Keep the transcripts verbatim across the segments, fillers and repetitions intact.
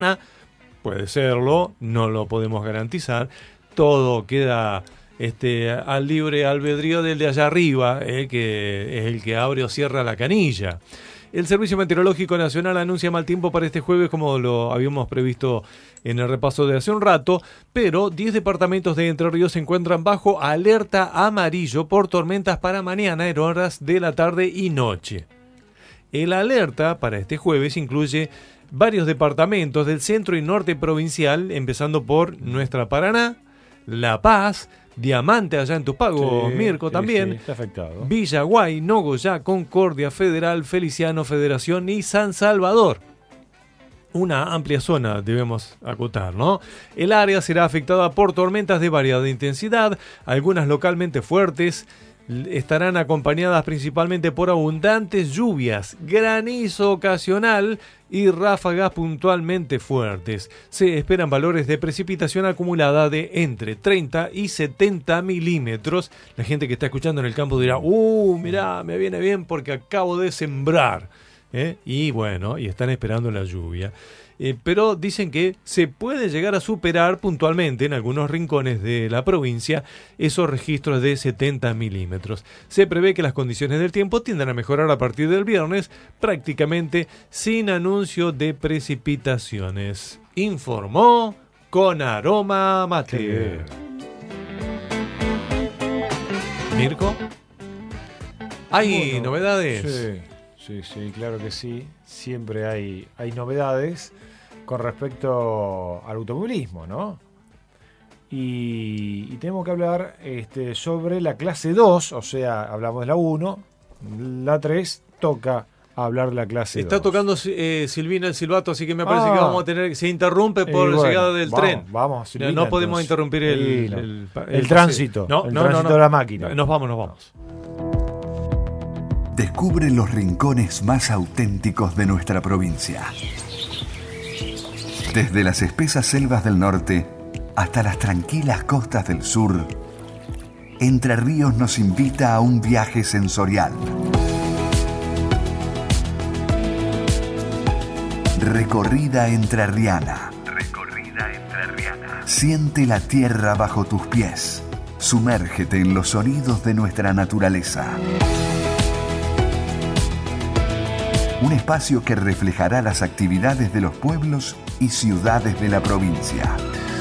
puede serlo, no lo podemos garantizar. Todo queda este, al libre albedrío del de allá arriba, eh, que es el que abre o cierra la canilla. El Servicio Meteorológico Nacional anuncia mal tiempo para este jueves, como lo habíamos previsto en el repaso de hace un rato, pero diez departamentos de Entre Ríos se encuentran bajo alerta amarillo por tormentas para mañana en horas de la tarde y noche. El alerta para este jueves incluye varios departamentos del centro y norte provincial, empezando por Nuestra Paraná, La Paz, Diamante allá en Tupago, sí, Mirko sí, también, sí, está afectado. Villaguay, Nogoyá, Concordia, Federal, Feliciano, Federación y San Salvador. Una amplia zona debemos acotar, ¿no? El área será afectada por tormentas de variada intensidad, algunas localmente fuertes, estarán acompañadas principalmente por abundantes lluvias, granizo ocasional y ráfagas puntualmente fuertes. Se esperan valores de precipitación acumulada de entre treinta y setenta milímetros. La gente que está escuchando en el campo dirá, ¡uh, mirá, me viene bien porque acabo de sembrar! ¿Eh? Y bueno, y están esperando la lluvia. Eh, pero dicen que se puede llegar a superar puntualmente en algunos rincones de la provincia esos registros de setenta milímetros. Se prevé que las condiciones del tiempo tiendan a mejorar a partir del viernes, prácticamente sin anuncio de precipitaciones. Informó con aroma mate. Mirko, ¿hay bueno, novedades? Sí. Sí, sí, claro que sí. Siempre hay, hay novedades con respecto al automovilismo, ¿no? Y, y tenemos que hablar este, sobre la clase dos, o sea, hablamos de la uno, la tres toca hablar de la clase Está dos. tocando eh, Silvina el silbato, así que me parece ah, que vamos a tener, se interrumpe por la bueno, llegada del vamos, tren. Vamos, Silvina, no podemos entonces, interrumpir el, sí, el, no. el, el, el tránsito, no, el no, tránsito no, no, de la máquina. Nos vamos, nos vamos. Descubre los rincones más auténticos de nuestra provincia. Desde las espesas selvas del norte hasta las tranquilas costas del sur, Entre Ríos nos invita a un viaje sensorial. Recorrida entrerriana. Recorrida entrerriana. Siente la tierra bajo tus pies. Sumérgete en los sonidos de nuestra naturaleza. Un espacio que reflejará las actividades de los pueblos y ciudades de la provincia.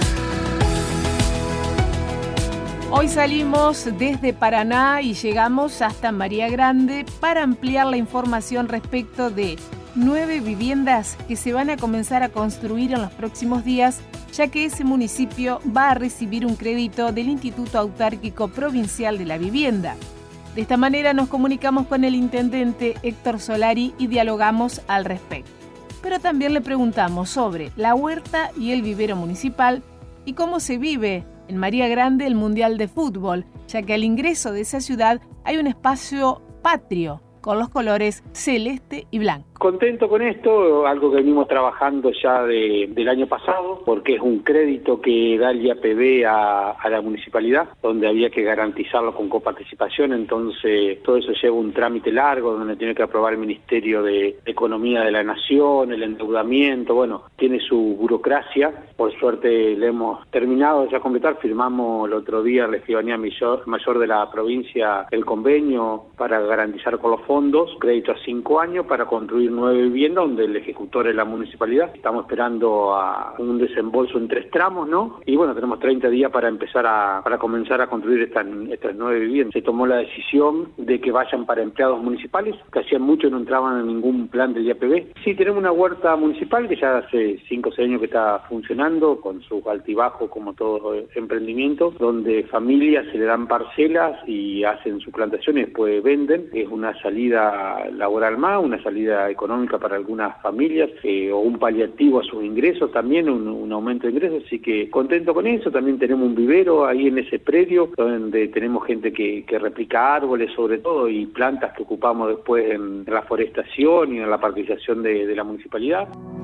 Hoy salimos desde Paraná y llegamos hasta María Grande para ampliar la información respecto de nueve viviendas que se van a comenzar a construir en los próximos días, ya que ese municipio va a recibir un crédito del Instituto Autárquico Provincial de la Vivienda. De esta manera nos comunicamos con el intendente Héctor Solari y dialogamos al respecto. Pero también le preguntamos sobre la huerta y el vivero municipal y cómo se vive en María Grande el Mundial de Fútbol, ya que al ingreso de esa ciudad hay un espacio patrio con los colores celeste y blanco. Contento con esto, algo que venimos trabajando ya de, del año pasado, porque es un crédito que da el I A P B a, a la municipalidad, donde había que garantizarlo con coparticipación, entonces todo eso lleva un trámite largo, donde tiene que aprobar el Ministerio de Economía de la Nación, el endeudamiento, bueno, tiene su burocracia, por suerte le hemos terminado ya completar, firmamos el otro día en la Escribanía Mayor, mayor de la provincia el convenio para garantizar con los fondos, crédito a cinco años para construir nueve viviendas, donde el ejecutor es la municipalidad. Estamos esperando a un desembolso en tres tramos, ¿no? Y bueno, tenemos treinta días para empezar a para comenzar a construir estas, estas nueve viviendas. Se tomó la decisión de que vayan para empleados municipales, que hacían mucho no entraban en ningún plan del I A P B. Sí, tenemos una huerta municipal que ya hace cinco o seis años que está funcionando, con sus altibajos como todo emprendimiento, donde familias se le dan parcelas y hacen su plantación y después venden. Es una salida laboral más, una salida económica para algunas familias, eh, o un paliativo a sus ingresos también, un, un aumento de ingresos, así que contento con eso. También tenemos un vivero ahí en ese predio, donde tenemos gente que, que replica árboles sobre todo, y plantas que ocupamos después en la forestación y en la participación de, de la municipalidad.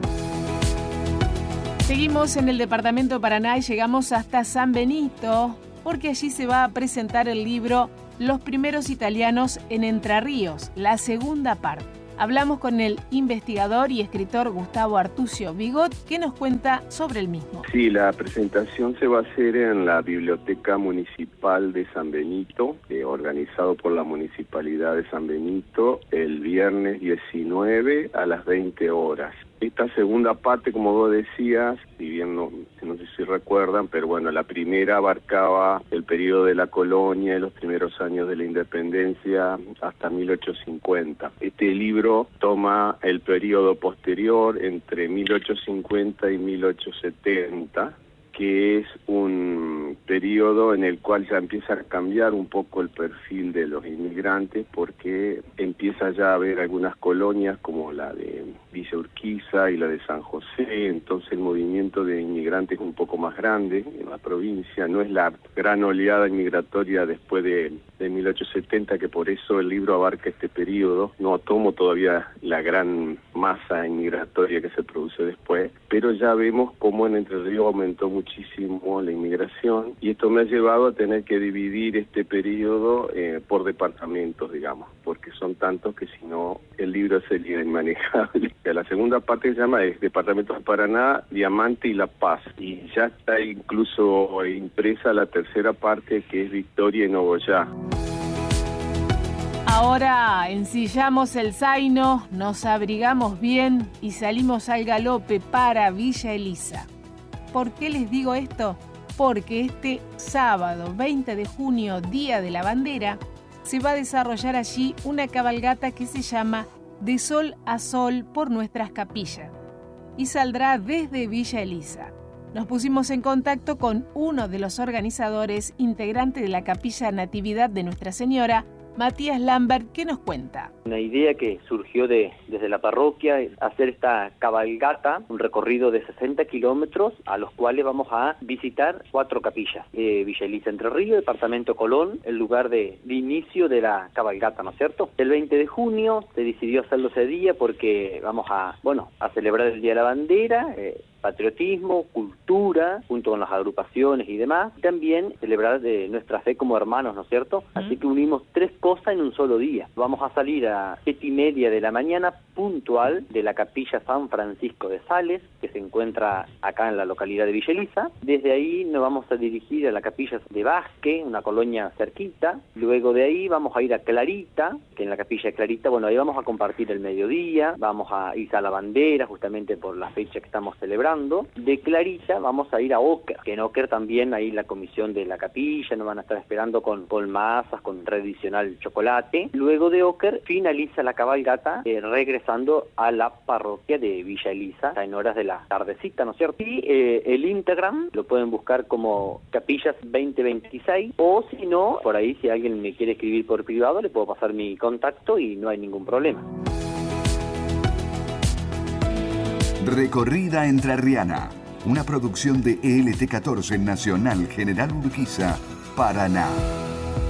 Seguimos en el departamento de Paraná y llegamos hasta San Benito, porque allí se va a presentar el libro Los primeros italianos en Entre Ríos, la segunda parte. Hablamos con el investigador y escritor Gustavo Artucio Bigot, que nos cuenta sobre el mismo. Sí, la presentación se va a hacer en la Biblioteca Municipal de San Benito, eh, organizado por la Municipalidad de San Benito, el viernes diecinueve a las veinte horas. Esta segunda parte, como vos decías, si bien no, no sé si recuerdan, pero bueno, la primera abarcaba el periodo de la colonia y los primeros años de la independencia hasta mil ochocientos cincuenta. Este libro toma el periodo posterior entre mil ochocientos cincuenta y mil ochocientos setenta, que es un periodo en el cual ya empieza a cambiar un poco el perfil de los inmigrantes, porque empieza ya a haber algunas colonias como la de Villa Urquiza y la de San José, entonces el movimiento de inmigrantes es un poco más grande en la provincia, no es la gran oleada inmigratoria después de, de mil ochocientos setenta, que por eso el libro abarca este periodo. No tomo todavía la gran masa inmigratoria que se produce después, pero ya vemos cómo en Entre Ríos aumentó muchísimo la inmigración, y esto me ha llevado a tener que dividir este periodo eh, por departamentos, digamos, porque son tantos que si no el libro sería inmanejable. La segunda parte se llama es Departamento de Paraná, Diamante y La Paz, y ya está incluso impresa la tercera parte, que es Victoria y Nogoyá. Ahora ensillamos el zaino, nos abrigamos bien y salimos al galope para Villa Elisa. ¿Por qué les digo esto? Porque este sábado veinte de junio, Día de la Bandera, se va a desarrollar allí una cabalgata que se llama De Sol a Sol por nuestras capillas y saldrá desde Villa Elisa. Nos pusimos en contacto con uno de los organizadores, integrante de la Capilla Natividad de Nuestra Señora, Matías Lambert, que nos cuenta. Una idea que surgió de, desde la parroquia, hacer esta cabalgata, un recorrido de sesenta kilómetros, a los cuales vamos a visitar cuatro capillas. Eh, Villa Elisa, Entre Ríos, Departamento Colón, el lugar de, de inicio de la cabalgata, ¿no es cierto? El veinte de junio se decidió hacerlo ese día porque vamos a, bueno, a celebrar el Día de la Bandera, eh, patriotismo, cultura, junto con las agrupaciones y demás, y también celebrar de nuestra fe como hermanos, ¿no es cierto? Uh-huh. Así que unimos tres cosas en un solo día. Vamos a salir a siete y media de la mañana puntual de la Capilla San Francisco de Sales, que se encuentra acá en la localidad de Villa Elisa. Desde ahí nos vamos a dirigir a la Capilla de Vázquez, una colonia cerquita. Luego de ahí vamos a ir a Clarita, que en la Capilla de Clarita, bueno, ahí vamos a compartir el mediodía, vamos a ir a la bandera, justamente por la fecha que estamos celebrando. De Clarita vamos a ir a Oker, que en Oker también ahí la comisión de la capilla nos van a estar esperando con, con masas, con tradicional chocolate. Luego de Oker finaliza la cabalgata eh, regresando a la parroquia de Villa Elisa en horas de la tardecita, ¿no es cierto? Y eh, el Instagram lo pueden buscar como Capillas veinte veintiséis, o si no, por ahí si alguien me quiere escribir por privado le puedo pasar mi contacto y no hay ningún problema. Recorrida Entrerriana, una producción de E L T catorce Nacional General Urquiza, Paraná.